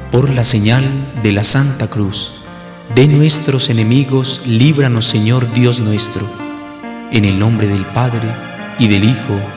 Por la señal de la Santa Cruz, de nuestros enemigos, líbranos, Señor Dios nuestro. En el nombre del Padre, y del Hijo,